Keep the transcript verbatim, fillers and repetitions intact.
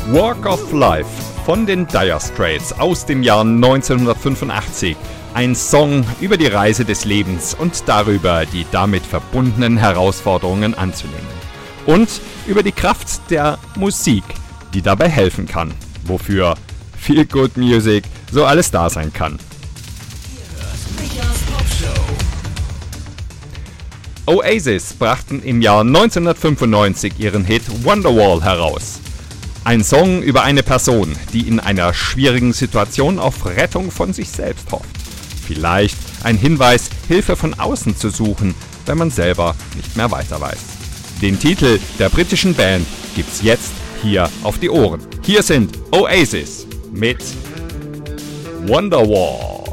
Walk of Life von den Dire Straits aus dem Jahr neunzehnhundertfünfundachtzig. Ein Song über die Reise des Lebens und darüber, die damit verbundenen Herausforderungen anzunehmen. Und über die Kraft der Musik, die dabei helfen kann. Wofür Feel Good Music so alles da sein kann. Oasis brachten im Jahr neunzehnhundertfünfundneunzig ihren Hit Wonderwall heraus. Ein Song über eine Person, die in einer schwierigen Situation auf Rettung von sich selbst hofft. Vielleicht ein Hinweis, Hilfe von außen zu suchen, wenn man selber nicht mehr weiter weiß. Den Titel der britischen Band gibt's jetzt hier auf die Ohren. Hier sind Oasis mit Wonderwall.